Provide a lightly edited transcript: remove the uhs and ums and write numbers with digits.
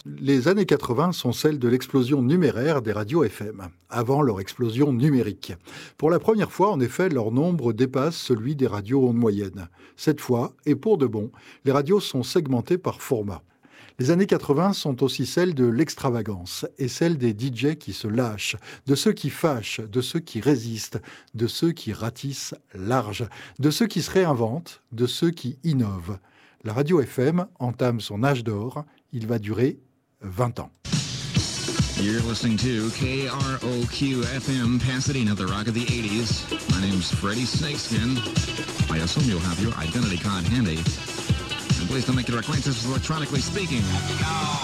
Les années 80 sont celles de l'explosion numéraire des radios FM, avant leur explosion numérique. Pour la première fois, en effet, leur nombre dépasse celui des radios ondes moyennes. Cette fois, et pour de bon, les radios sont segmentées par format. Les années 80 sont aussi celles de l'extravagance et celles des DJ qui se lâchent, de ceux qui fâchent, de ceux qui résistent, de ceux qui ratissent large, de ceux qui se réinventent, de ceux qui innovent. La radio FM entame son âge d'or. Il va durer 20 ans. You're listening to KROQ FM Pasadena, the rock of the 80s. My name's Freddie Snakeskin. I assume you'll have your identity card handy. And please don't make your acquaintances electronically speaking.